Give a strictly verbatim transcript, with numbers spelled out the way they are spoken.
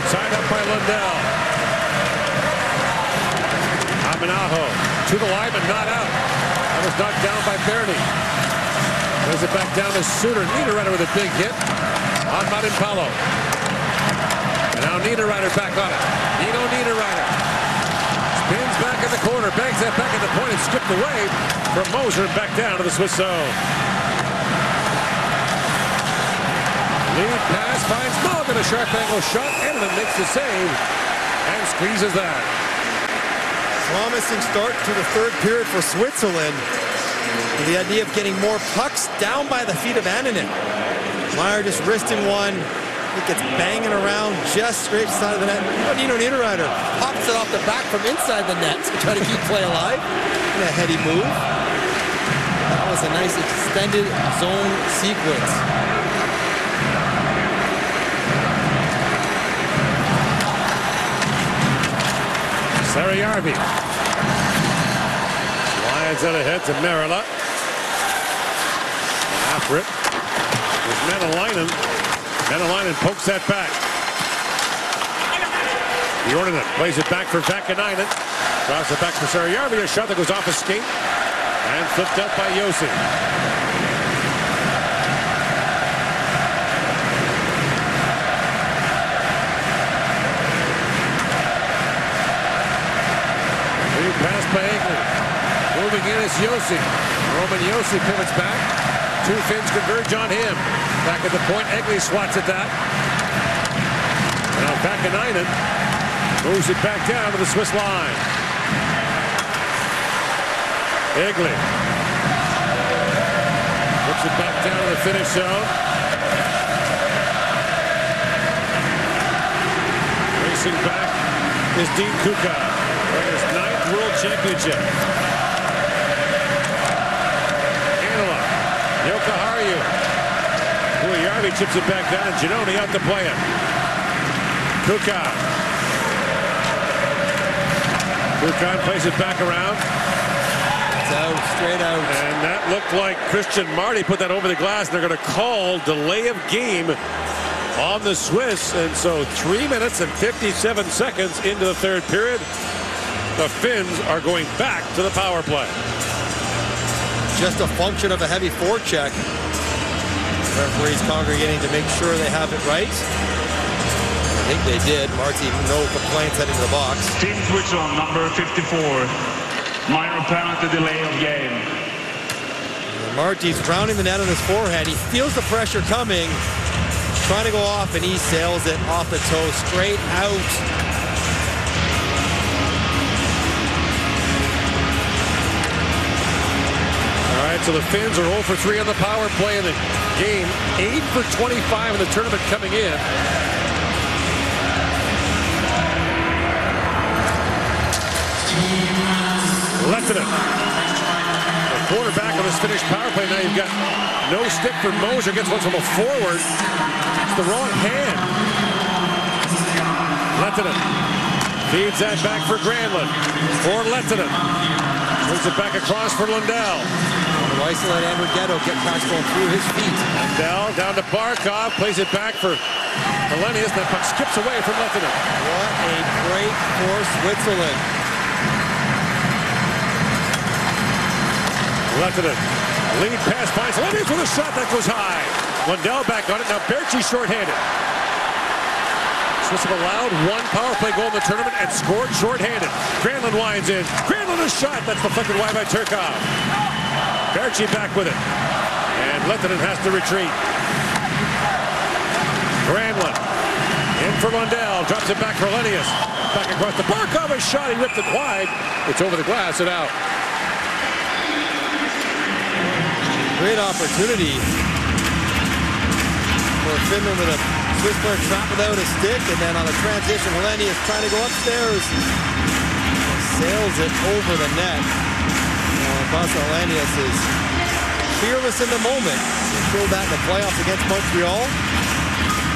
Side up by Lundell. Aminaho to the line, but not out. That was knocked down by Bernie. Plays it back down to Suter. Niederreiter with a big hit on Marimpalo. And now Niederreiter back on it. Nino Niederreiter spins back in the corner, bangs that back at the point and skipped away from Moser back down to the Swiss zone. Lead pass finds Malgin, a sharp angle shot. Enneman makes the save and squeezes that. Promising start to the third period for Switzerland. The idea of getting more pucks down by the feet of Annunen. Meyer just wristing one. It gets banging around, just scrapes the side of the net. But Nino Niederreiter pops it off the back from inside the net to try to keep play alive. And a heady move. That was a nice extended zone sequence. Sarajärvi. Lions out ahead to Merila. After it is Menelainen. Menelainen pokes that back. Jordan plays it back for Vakanainen. Draws it back for Sarajärvi. A shot that goes off a skate and flipped up by Josi. Pass by Egley. Moving in is Josi. Roman Josi pivots back. Two Finns converge on him. Back at the point, Egley swats at that. Now Vakanainen moves it back down to the Swiss line. Egley puts it back down to the Finnish zone. Racing back is Dean Kuka. His ninth World Championship. Anila. Jokiharju. Puljujärvi chips it back down, and Giannoni out to play it. Kukan. Kukan plays it back around. It's out, straight out. And that looked like Christian Marty put that over the glass. They're going to call delay of game on the Swiss. And so three minutes and fifty-seven seconds into the third period. The Finns are going back to the power play. Just a function of a heavy forecheck. Referees congregating to make sure they have it right. I think they did. Marty, no complaints heading to the box. Team switch on, number fifty-four. Minor penalty, delay of game. And Marty's rounding the net on his forehand. He feels the pressure coming. Trying to go off, and he sails it off the toe, straight out. So the Finns are zero for three on the power play in the game. eight for twenty-five in the tournament coming in. Lehtinen. The quarterback on this Finnish power play. Now you've got no stick for Moser. Gets one from a forward. It's the wrong hand. Lehtinen feeds that back for Granlund. For Lehtinen. Brings it back across for Lundell. Isolate Andrew Ghetto, get Cox going through his feet. Lundell down to Barkov, plays it back for Hellenius. That puck skips away from Lehtinen. What a break for Switzerland. Lehtinen, lead pass finds Hellenius with a shot that goes high. Lundell back on it. Now Baertschi shorthanded. Swiss have allowed one power play goal in the tournament and scored shorthanded. Granlund winds in. Granlund a shot that's deflected wide by Turkov. Baertschi back with it. And Lehtinen has to retreat. Granlund in for Lundell. Drops it back for Hellenius. Back across the Barkov, a shot. He ripped it wide. It's over the glass and out. Great opportunity for Finland with a Swiss player trapped without a stick. And then on the transition, Hellenius trying to go upstairs. Sails it over the net. Pasi Hellenius is fearless in the moment. He showed that in the playoffs against Montreal.